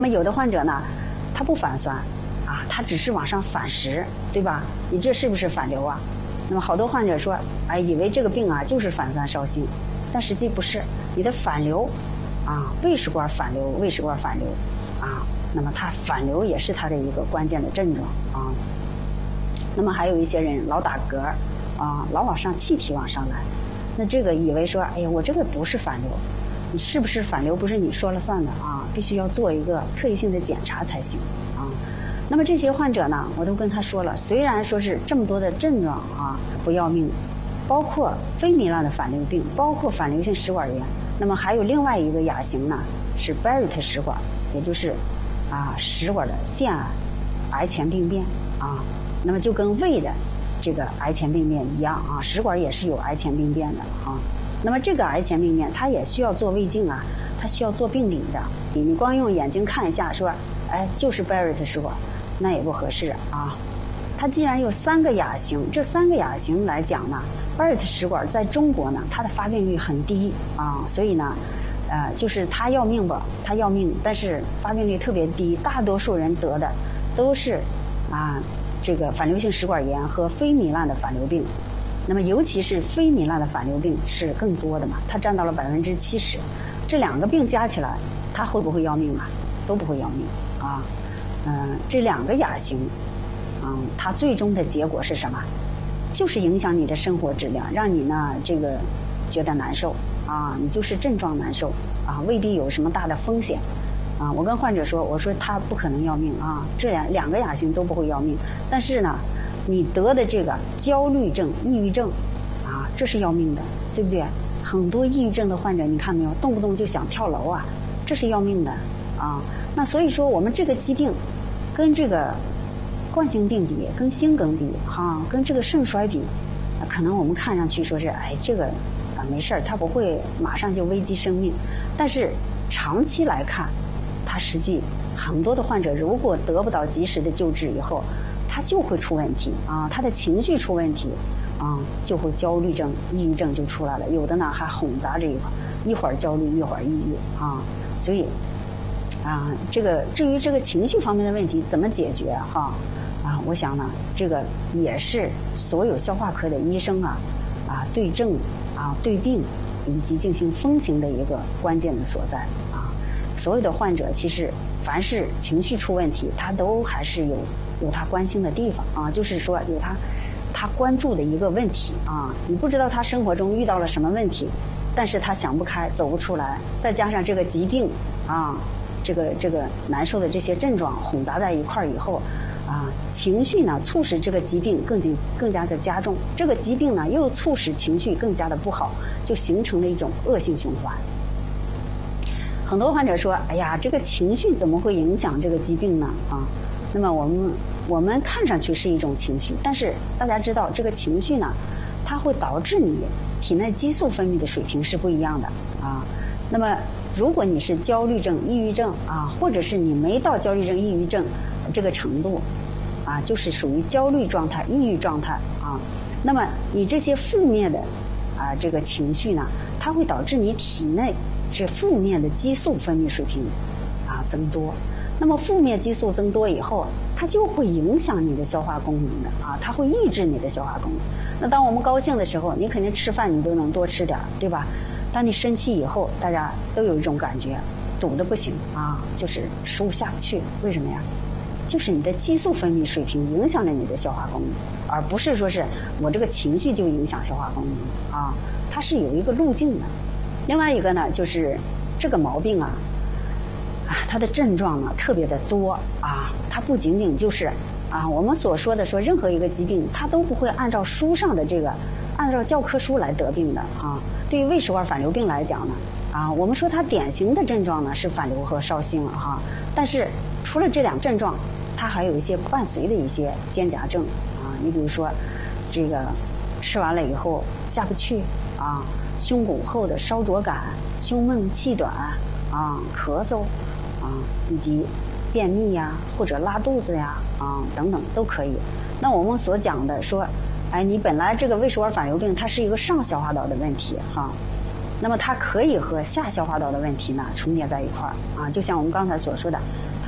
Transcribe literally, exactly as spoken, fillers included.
那么有的患者呢，他不反酸啊，他只是往上反食，对吧？你这是不是反流啊？那么好多患者说，哎，以为这个病啊就是反酸烧心，但实际不是，你的反流啊，胃食管反流，胃食管反流啊，那么它反流也是它的一个关键的症状啊。那么还有一些人老打嗝啊，老往上气体往上来，那这个以为说，哎呀，我这个不是反流。你是不是反流不是你说了算的啊？必须要做一个特异性的检查才行啊。那么这些患者呢，我都跟他说了，虽然说是这么多的症状啊不要命，包括非糜烂的反流病，包括反流性食管炎，那么还有另外一个亚型呢是 Barrett 食管，也就是啊食管的腺癌癌前病变啊。那么就跟胃的这个癌前病变一样啊，食管也是有癌前病变的啊。那么这个癌前病变，它也需要做胃镜啊，它需要做病理的。你你光用眼睛看一下，是吧？哎，就是 Barrett 食管，那也不合适啊。它既然有三个亚型，这三个亚型来讲呢 ，Barrett 食管在中国呢，它的发病率很低啊，所以呢，呃，就是它要命吧，它要命，但是发病率特别低，大多数人得的都是啊这个反流性食管炎和非糜烂的反流病。那么尤其是非糜烂的反流病是更多的嘛，它占到了百分之七十。这两个病加起来，它会不会要命啊？都不会要命啊。嗯、呃，这两个亚型，嗯，它最终的结果是什么？就是影响你的生活质量，让你呢这个觉得难受啊，你就是症状难受啊，未必有什么大的风险啊。我跟患者说，我说他不可能要命啊，这两两个亚型都不会要命，但是呢。你得的这个焦虑症、抑郁症，啊，这是要命的，对不对？很多抑郁症的患者，你看没有，动不动就想跳楼啊，这是要命的啊。那所以说，我们这个疾病跟这个冠心病比，跟心梗比，哈、啊，跟这个肾衰比，啊，可能我们看上去说是，哎，这个啊没事儿，它不会马上就危及生命，但是长期来看，它实际很多的患者如果得不到及时的救治以后。他就会出问题啊，他的情绪出问题啊，就会焦虑症、抑郁症就出来了。有的呢还混杂着一块，一会儿焦虑，一会儿抑郁啊。所以啊，这个至于这个情绪方面的问题怎么解决哈啊，我想呢，这个也是所有消化科的医生啊啊对症啊对病以及进行分型的一个关键的所在啊。所有的患者其实凡是情绪出问题，他都还是有。有他关心的地方啊，就是说有他他关注的一个问题啊，你不知道他生活中遇到了什么问题，但是他想不开，走不出来，再加上这个疾病啊，这个这个难受的这些症状混杂在一块儿以后啊，情绪呢促使这个疾病更加更加的加重，这个疾病呢又促使情绪更加的不好，就形成了一种恶性循环。很多患者说，哎呀，这个情绪怎么会影响这个疾病呢？啊？那么我们我们看上去是一种情绪，但是大家知道这个情绪呢，它会导致你体内激素分泌的水平是不一样的啊。那么如果你是焦虑症、抑郁症啊，或者是你没到焦虑症、抑郁症这个程度啊，就是属于焦虑状态、抑郁状态啊，那么你这些负面的啊这个情绪呢，它会导致你体内是负面的激素分泌水平啊增多。那么负面激素增多以后，它就会影响你的消化功能的啊，它会抑制你的消化功能。那当我们高兴的时候，你肯定吃饭你都能多吃点，对吧？当你生气以后，大家都有一种感觉，堵得不行啊，就是食物下不去。为什么呀？就是你的激素分泌水平影响了你的消化功能，而不是说是我这个情绪就影响消化功能啊，它是有一个路径的。另外一个呢，就是这个毛病啊。啊，它的症状呢特别的多啊，它不仅仅就是啊我们所说的说任何一个疾病，它都不会按照书上的这个按照教科书来得病的啊。对于胃食管反流病来讲呢，啊我们说它典型的症状呢是反流和烧心了哈，但是除了这两症状，它还有一些伴随的一些兼夹症啊。你比如说这个吃完了以后下不去啊，胸骨后的烧灼感、胸闷气短啊、咳嗽。啊，以及便秘呀，或者拉肚子呀，啊等等都可以。那我们所讲的说，哎，你本来这个胃食管反流病它是一个上消化道的问题哈、啊，那么它可以和下消化道的问题呢重叠在一块儿啊，就像我们刚才所说的